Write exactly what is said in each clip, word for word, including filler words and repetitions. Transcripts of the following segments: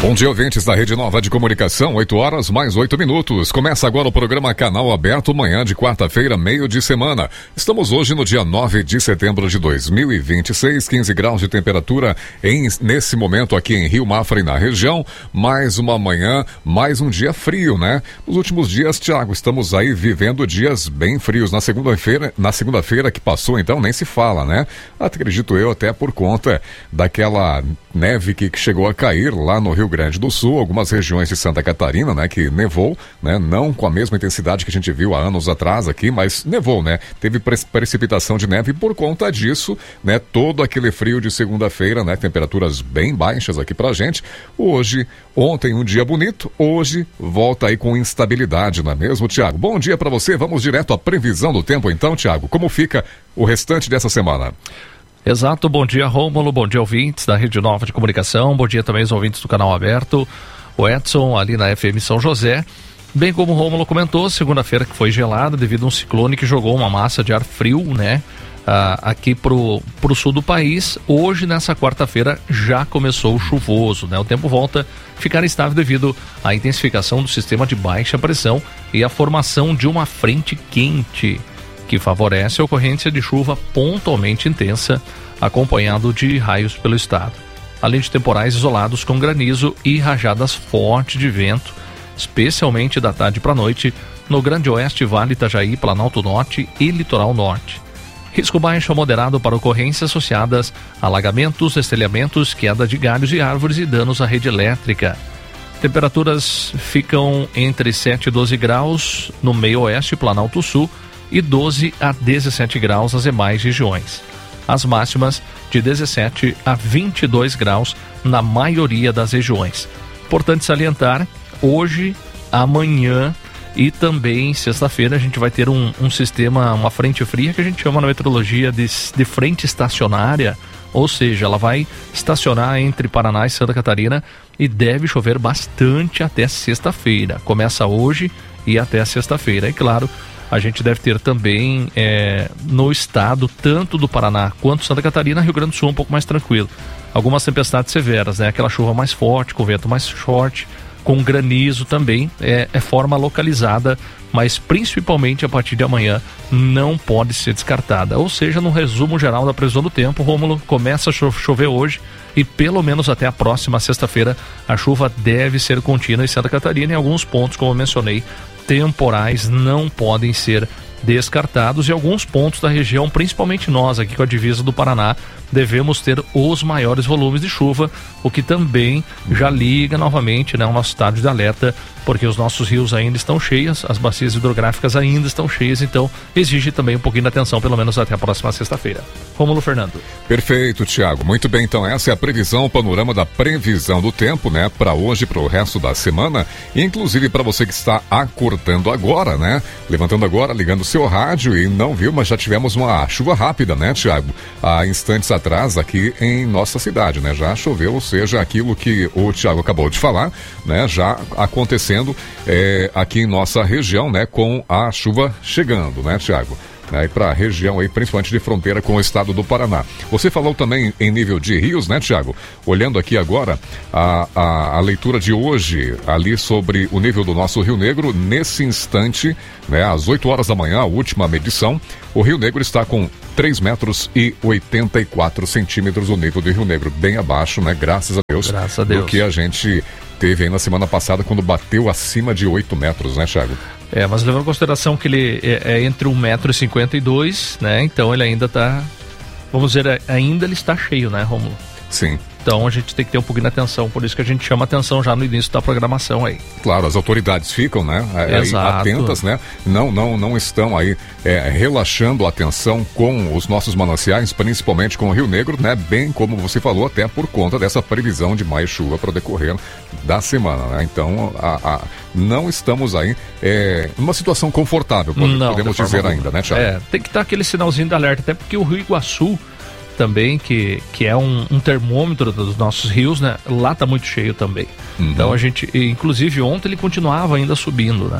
Bom dia, ouvintes da Rede Nova de Comunicação, oito horas mais oito minutos. Começa agora o programa Canal Aberto, manhã de quarta-feira, meio de semana. Estamos hoje no dia nove de setembro de dois mil e vinte e seis, quinze graus de temperatura em, nesse momento aqui em Rio Mafra e na região. Mais uma manhã, mais um dia frio, né? Nos últimos dias, Tiago, estamos aí vivendo dias bem frios. Na segunda-feira, na segunda-feira que passou, então, nem se fala, né? Acredito eu, até por conta daquela neve que chegou a cair lá no Rio Grande do Sul, algumas regiões de Santa Catarina, né, que nevou, né, não com a mesma intensidade que a gente viu há anos atrás aqui, mas nevou, né, teve pre- precipitação de neve e por conta disso, né, todo aquele frio de segunda-feira, né, temperaturas bem baixas aqui pra gente. Hoje, ontem um dia bonito, hoje volta aí com instabilidade, não é mesmo, Tiago? Bom dia pra você, vamos direto à previsão do tempo então, Tiago, como fica o restante dessa semana? Exato, bom dia Rômulo, bom dia ouvintes da Rede Nova de Comunicação, bom dia também aos ouvintes do Canal Aberto, o Edson ali na F M São José. Bem como o Rômulo comentou, segunda-feira que foi gelada devido a um ciclone que jogou uma massa de ar frio, né, ah, aqui pro, pro sul do país. Hoje, nessa quarta-feira, já começou o chuvoso, né, o tempo volta a ficar estável devido à intensificação do sistema de baixa pressão e a formação de uma frente quente, que favorece a ocorrência de chuva pontualmente intensa, acompanhado de raios pelo estado, além de temporais isolados com granizo e rajadas fortes de vento, especialmente da tarde para a noite, no Grande Oeste, Vale Itajaí, Planalto Norte e Litoral Norte. Risco baixo a moderado para ocorrências associadas a alagamentos, estelhamentos, queda de galhos e árvores e danos à rede elétrica. Temperaturas ficam entre sete e doze graus no meio oeste e Planalto Sul, e doze a dezessete graus nas demais regiões. As máximas de dezessete a vinte e dois graus na maioria das regiões. Importante salientar, hoje, amanhã e também sexta-feira a gente vai ter um, um sistema, uma frente fria que a gente chama na meteorologia de, de frente estacionária, ou seja, ela vai estacionar entre Paraná e Santa Catarina e deve chover bastante até sexta-feira. Começa hoje e até sexta-feira, é claro. A gente deve ter também é, no estado, tanto do Paraná quanto Santa Catarina, Rio Grande do Sul um pouco mais tranquilo. Algumas tempestades severas, né? Aquela chuva mais forte, com vento mais forte, com granizo também, é, é forma localizada, mas principalmente a partir de amanhã não pode ser descartada. Ou seja, no resumo geral da previsão do tempo, Rômulo, começa a cho- chover hoje e pelo menos até a próxima sexta-feira a chuva deve ser contínua em Santa Catarina. Em alguns pontos, como eu mencionei, temporais não podem ser descartados e alguns pontos da região, principalmente nós aqui com a divisa do Paraná, devemos ter os maiores volumes de chuva, o que também já liga novamente, né, o nosso estado de alerta, porque os nossos rios ainda estão cheios, as bacias hidrográficas ainda estão cheias, então exige também um pouquinho de atenção, pelo menos até a próxima sexta-feira. Rômulo Fernando. Perfeito, Tiago. Muito bem, então essa é a previsão, o panorama da previsão do tempo, né, para hoje, para o resto da semana, inclusive para você que está acordando agora, né, levantando agora, ligando o seu rádio e não viu, mas já tivemos uma chuva rápida, né, Tiago, há instantes atrás aqui em nossa cidade, né, já choveu, ou seja, aquilo que o Tiago acabou de falar, né, já acontecendo é, aqui em nossa região, né, com a chuva chegando, né, Tiago? Né, para a região aí, principalmente de fronteira com o estado do Paraná. Você falou também em nível de rios, né, Tiago? Olhando aqui agora a, a, a leitura de hoje ali sobre o nível do nosso Rio Negro, nesse instante, né, às oito horas da manhã, a última medição, o Rio Negro está com três metros e oitenta e quatro centímetros o nível do Rio Negro, bem abaixo, né, graças a Deus, graças a Deus. do que a gente teve aí na semana passada, quando bateu acima de oito metros, né, Thiago? É, mas levando em consideração que ele é, é entre um metro e cinquenta e dois, né, então ele ainda está, vamos dizer, ainda ele está cheio, né, Rômulo? Sim. Então a gente tem que ter um pouquinho de atenção, por isso que a gente chama atenção já no início da programação aí. Claro, as autoridades ficam, né, aí, atentas, né, não, não, não estão aí é, relaxando a atenção com os nossos mananciais, principalmente com o Rio Negro, né, bem como você falou, até por conta dessa previsão de mais chuva para o decorrer da semana, né, então a, a, não estamos aí é, numa situação confortável, pode, não, podemos dizer ainda, né, Thiago? É, tem que estar aquele sinalzinho de alerta, até porque o Rio Iguaçu também, que, que é um, um termômetro dos nossos rios, né? Lá tá muito cheio também. Uhum. Então a gente, inclusive ontem ele continuava ainda subindo, né?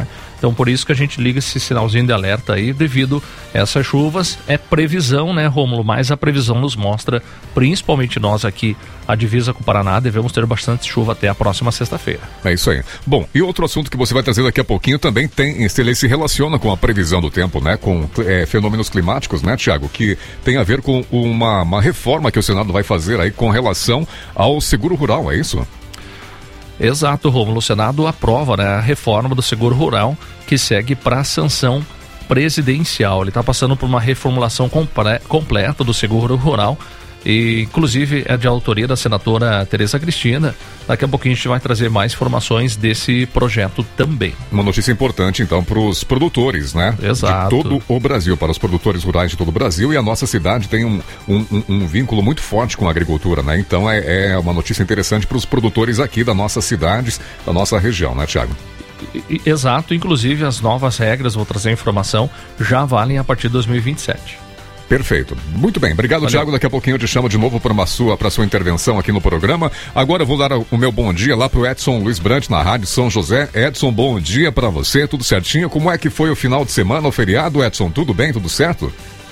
Então por isso que a gente liga esse sinalzinho de alerta aí, devido a essas chuvas. É previsão, né, Rômulo? Mas a previsão nos mostra, principalmente nós aqui, a divisa com o Paraná, devemos ter bastante chuva até a próxima sexta-feira. É isso aí. Bom, e outro assunto que você vai trazer daqui a pouquinho também tem, ele se relaciona com a previsão do tempo, né? Com é, fenômenos climáticos, né, Tiago? Que tem a ver com uma, uma reforma que o Senado vai fazer aí com relação ao seguro rural, é isso? Exato, Rômulo. O Senado aprova, né, a reforma do seguro rural, que segue para a sanção presidencial. Ele está passando por uma reformulação comple- completa do seguro rural, e inclusive é de autoria da senadora Tereza Cristina. Daqui a pouquinho a gente vai trazer mais informações desse projeto também. Uma notícia importante então para os produtores, né? Exato. De todo o Brasil, para os produtores rurais de todo o Brasil, e a nossa cidade tem um, um, um, um vínculo muito forte com a agricultura, né? Então é, é uma notícia interessante para os produtores aqui da nossa cidade, da nossa região, né, Tiago? Exato, inclusive as novas regras, vou trazer a informação, já valem a partir de dois mil e vinte e sete. Perfeito. Muito bem. Obrigado, Tiago. Daqui a pouquinho eu te chamo de novo para uma sua, para sua intervenção aqui no programa. Agora eu vou dar o meu bom dia lá pro Edson Luiz Brant na Rádio São José. Edson, bom dia para você. Tudo certinho? Como é que foi o final de semana, o feriado, Edson? Tudo bem? Tudo certo?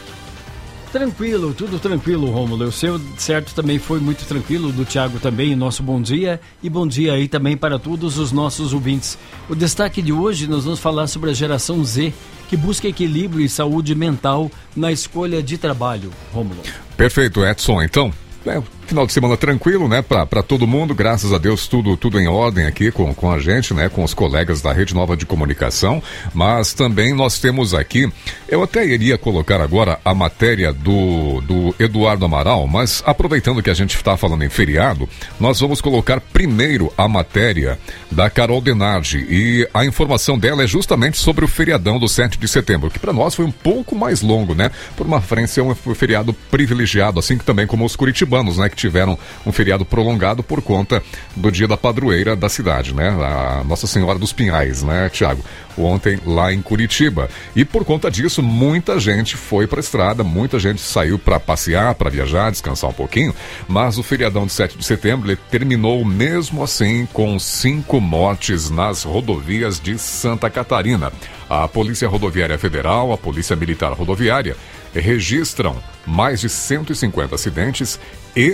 Tranquilo, tudo tranquilo, Rômulo. O seu, certo, também foi muito tranquilo, do Thiago também, nosso bom dia, e bom dia aí também para todos os nossos ouvintes. O destaque de hoje, nós vamos falar sobre a geração Z, que busca equilíbrio e saúde mental na escolha de trabalho, Rômulo. Perfeito, Edson. Então, é, final de semana tranquilo, né, pra, pra todo mundo, graças a Deus, tudo, tudo em ordem aqui com, com a gente, né, com os colegas da Rede Nova de Comunicação, mas também nós temos aqui, eu até iria colocar agora a matéria do, do Eduardo Amaral, mas aproveitando que a gente está falando em feriado, nós vamos colocar primeiro a matéria da Carol Denardi, e a informação dela é justamente sobre o feriadão do sete de setembro, que para nós foi um pouco mais longo, né, por uma frente é um feriado privilegiado, assim que também como os curitibanos, né, que tiveram um feriado prolongado por conta do dia da padroeira da cidade, né? A Nossa Senhora dos Pinhais, né, Tiago? Ontem lá em Curitiba. E por conta disso, muita gente foi para a estrada, muita gente saiu para passear, para viajar, descansar um pouquinho, mas o feriadão de sete de setembro ele terminou mesmo assim com cinco mortes nas rodovias de Santa Catarina. A Polícia Rodoviária Federal, a Polícia Militar Rodoviária registram mais de cento e cinquenta acidentes e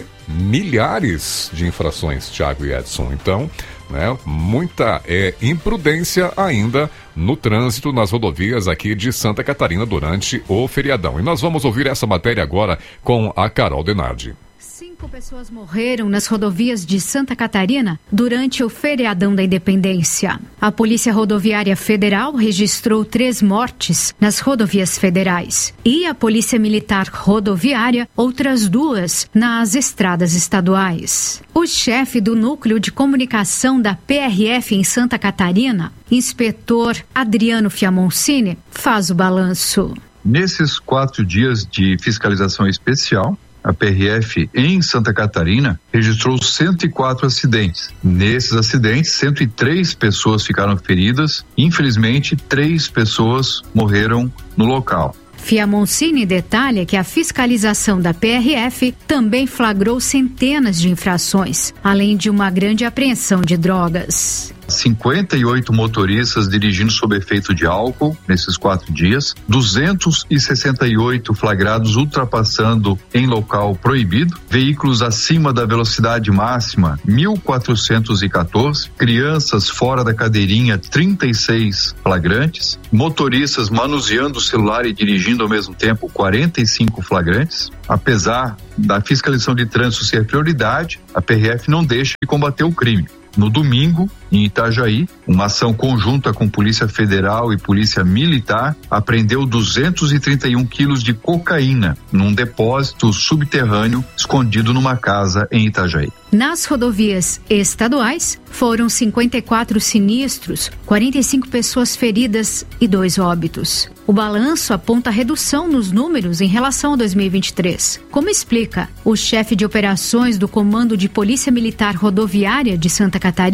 milhares de infrações, Tiago e Edson. Então, né, muita é, imprudência ainda no trânsito nas rodovias aqui de Santa Catarina durante o feriadão. E nós vamos ouvir essa matéria agora com a Carol Denardi. Cinco pessoas morreram nas rodovias de Santa Catarina durante o feriadão da Independência. A Polícia Rodoviária Federal registrou três mortes nas rodovias federais e a Polícia Militar Rodoviária outras duas nas estradas estaduais. O chefe do Núcleo de Comunicação da P R F em Santa Catarina, inspetor Adriano Fiamoncini, faz o balanço. Nesses quatro dias de fiscalização especial, a P R F em Santa Catarina registrou cento e quatro acidentes. Nesses acidentes, cento e três pessoas ficaram feridas. Infelizmente, três pessoas morreram no local. Fiamoncini detalha que a fiscalização da P R F também flagrou centenas de infrações, além de uma grande apreensão de drogas. cinquenta e oito motoristas dirigindo sob efeito de álcool nesses quatro dias, duzentos e sessenta e oito flagrados ultrapassando em local proibido, veículos acima da velocidade máxima, mil quatrocentos e quatorze, crianças fora da cadeirinha, trinta e seis flagrantes, motoristas manuseando o celular e dirigindo ao mesmo tempo, quarenta e cinco flagrantes. Apesar da fiscalização de trânsito ser prioridade, a P R F não deixa de combater o crime. No domingo, em Itajaí, uma ação conjunta com Polícia Federal e Polícia Militar apreendeu duzentos e trinta e um quilos de cocaína num depósito subterrâneo escondido numa casa em Itajaí. Nas rodovias estaduais, foram cinquenta e quatro sinistros, quarenta e cinco pessoas feridas e dois óbitos. O balanço aponta redução nos números em relação a dois mil e vinte e três. Como explica o chefe de operações do Comando de Polícia Militar Rodoviária de Santa Catarina,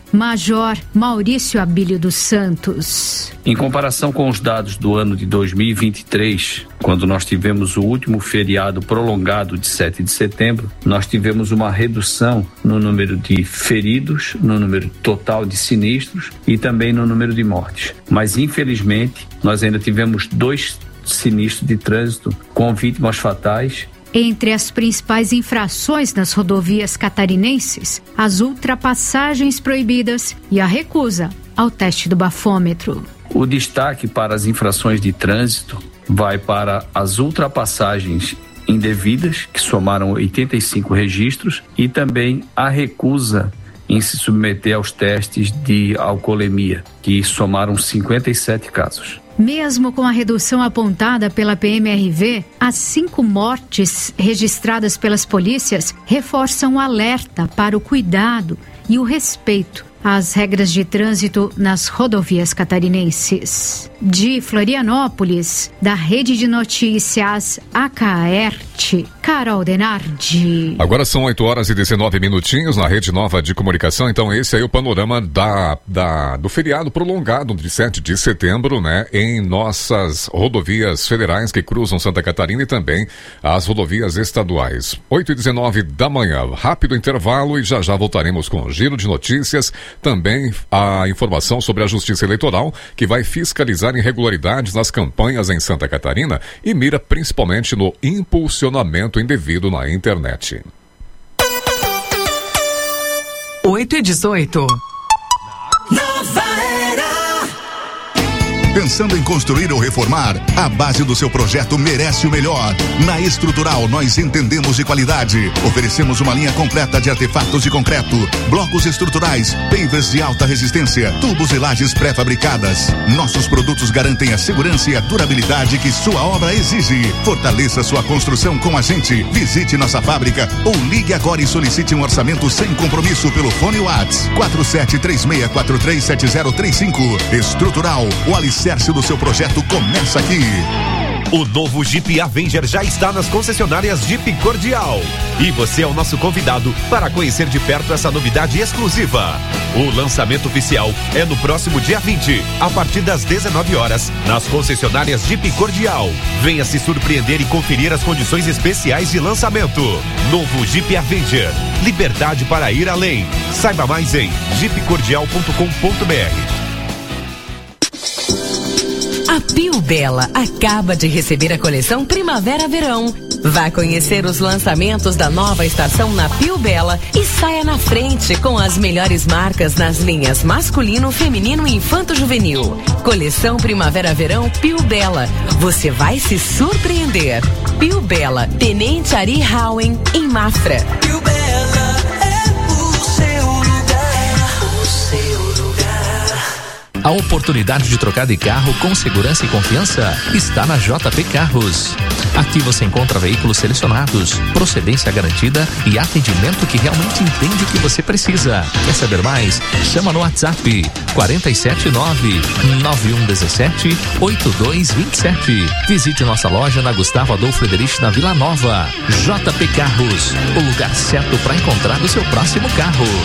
Major Maurício Abílio dos Santos. Em comparação com os dados do ano de dois mil e vinte e três, quando nós tivemos o último feriado prolongado de sete de setembro, nós tivemos uma redução no número de feridos, no número total de sinistros e também no número de mortes. Mas, infelizmente, nós ainda tivemos dois sinistros de trânsito com vítimas fatais. Entre as principais infrações nas rodovias catarinenses, as ultrapassagens proibidas e a recusa ao teste do bafômetro. O destaque para as infrações de trânsito vai para as ultrapassagens indevidas, que somaram oitenta e cinco registros, e também a recusa em se submeter aos testes de alcoolemia, que somaram cinquenta e sete casos. Mesmo com a redução apontada pela P M R V, as cinco mortes registradas pelas polícias reforçam o alerta para o cuidado e o respeito às regras de trânsito nas rodovias catarinenses. De Florianópolis, da Rede de Notícias A K A E R T, Carol Denardi. Agora são oito horas e dezenove minutinhos na Rede Nova de Comunicação. Então esse aí é o panorama da, da, do feriado prolongado de sete de setembro, né? Em nossas rodovias federais que cruzam Santa Catarina e também as rodovias estaduais. oito e dezenove da manhã, rápido intervalo e já já voltaremos com o giro de notícias. Também a informação sobre a Justiça Eleitoral, que vai fiscalizar irregularidades nas campanhas em Santa Catarina e mira principalmente no impulsionamento indevido na internet. oito e dezoito. Nova Era. Pensando em construir ou reformar? A base do seu projeto merece o melhor. Na Estrutural, nós entendemos de qualidade. Oferecemos uma linha completa de artefatos de concreto, blocos estruturais, pavers de alta resistência, tubos e lajes pré-fabricadas. Nossos produtos garantem a segurança e a durabilidade que sua obra exige. Fortaleça sua construção com a gente. Visite nossa fábrica ou ligue agora e solicite um orçamento sem compromisso pelo fone WhatsApp quatro sete três seis quatro três sete zero três cinco. Estrutural, o alicerce do seu projeto começa aqui. O novo Jeep Avenger já está nas concessionárias Jeep Cordial. E você é o nosso convidado para conhecer de perto essa novidade exclusiva. O lançamento oficial é no próximo dia vinte, a partir das dezenove horas, nas concessionárias Jeep Cordial. Venha se surpreender e conferir as condições especiais de lançamento. Novo Jeep Avenger. Liberdade para ir além. Saiba mais em jeep cordial ponto com ponto b r. A Pio Bela acaba de receber a coleção Primavera-Verão. Vá conhecer os lançamentos da nova estação na Pio Bela e saia na frente com as melhores marcas nas linhas masculino, feminino e infanto-juvenil. Coleção Primavera-Verão Pio Bela. Você vai se surpreender. Pio Bela, Tenente Ari Howen, em Mafra. Pio Bela é o seu lugar, o seu lugar. A oportunidade de trocar de carro com segurança e confiança está na J P Carros. Aqui você encontra veículos selecionados, procedência garantida e atendimento que realmente entende o que você precisa. Quer saber mais? Chama no WhatsApp quatro sete nove, nove um um sete, oito dois dois sete. Visite nossa loja na Gustavo Adolfo Frederich, na Vila Nova. J P Carros, o lugar certo para encontrar o seu próximo carro.